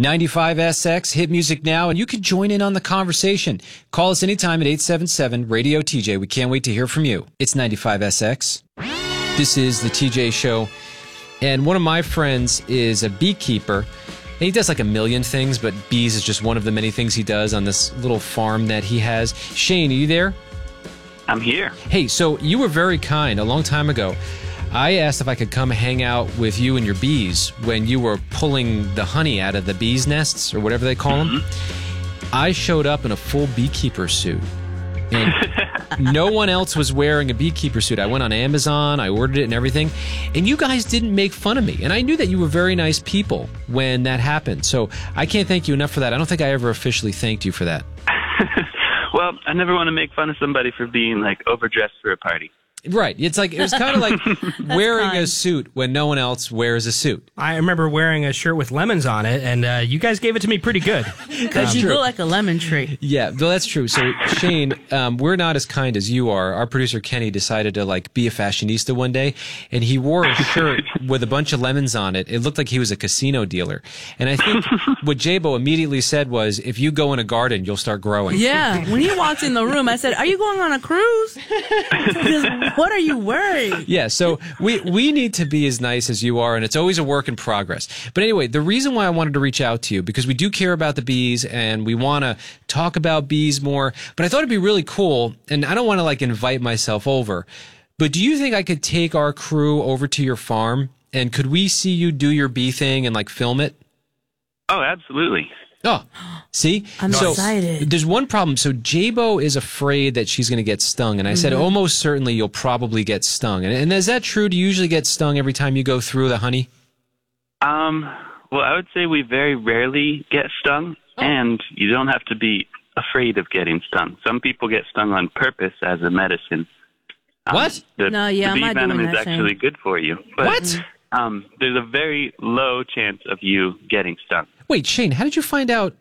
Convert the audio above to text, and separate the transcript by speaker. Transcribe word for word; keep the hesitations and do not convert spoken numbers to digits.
Speaker 1: ninety-five S X, hit music now, and you can join in on the conversation. Call us anytime at eight seven seven, radio T J. We can't wait to hear from you. It's ninety-five S X. This is the T J Show, and one of my friends is a beekeeper. And he does like a million things, but bees is just one of the many things he does on this little farm that he has. Shane, are you there?
Speaker 2: I'm here.
Speaker 1: Hey, so you were very kind a long time ago. I asked if I could come hang out with you and your bees when you were pulling the honey out of the bees' nests, or whatever they call them. Mm-hmm. I showed up in a full beekeeper suit. And no one else was wearing a beekeeper suit. I went on Amazon, I ordered it and everything, and you guys didn't make fun of me. And I knew that you were very nice people when that happened. So I can't thank you enough for that. I don't think I ever officially thanked you for that.
Speaker 2: Well, I never want to make fun of somebody for being, like, overdressed for a party.
Speaker 1: Right. It's like, it was kind of like wearing
Speaker 3: kind.
Speaker 1: a suit when no one else wears a suit.
Speaker 4: I remember wearing a shirt with lemons on it, and uh, you guys gave it to me pretty good.
Speaker 3: Because you
Speaker 1: true.
Speaker 3: look like a lemon tree.
Speaker 1: Yeah, well, that's true. So, Shane, um, we're not as kind as you are. Our producer, Kenny, decided to, like, be a fashionista one day, and he wore a shirt with a bunch of lemons on it. It looked like he was a casino dealer. And I think what J-Bo immediately said was, if you go in a garden, you'll start growing.
Speaker 3: Yeah. When he walked in the room, I said, are you going on a cruise? Because what are you wearing?
Speaker 1: Yeah, so we, we need to be as nice as you are, and it's always a work in progress. But anyway, the reason why I wanted to reach out to you, because we do care about the bees, and we want to talk about bees more, but I thought it'd be really cool, and I don't want to, like, invite myself over, but do you think I could take our crew over to your farm, and could we see you do your bee thing and, like, film it?
Speaker 2: Oh, absolutely.
Speaker 1: Oh, see?
Speaker 3: I'm
Speaker 1: so
Speaker 3: excited.
Speaker 1: There's one problem. So J-Bo is afraid that she's going to get stung. And I said,
Speaker 3: Mm-hmm.
Speaker 1: almost certainly you'll probably get stung. And, and is that true? Do you usually get stung every time you go through the honey?
Speaker 2: Um, well, I would say we very rarely get stung,
Speaker 1: Oh.
Speaker 2: and you don't have to be afraid of getting stung. Some people get stung on purpose as a medicine. Um,
Speaker 1: What?
Speaker 2: The,
Speaker 3: No, yeah,
Speaker 2: the
Speaker 3: I'm
Speaker 2: bee
Speaker 3: not
Speaker 2: venom
Speaker 3: doing
Speaker 2: is
Speaker 3: that, Shane.
Speaker 2: actually good for you. But,
Speaker 1: What?
Speaker 2: Um, there's a very low chance of you getting stung.
Speaker 1: Wait, Shane, how did you find out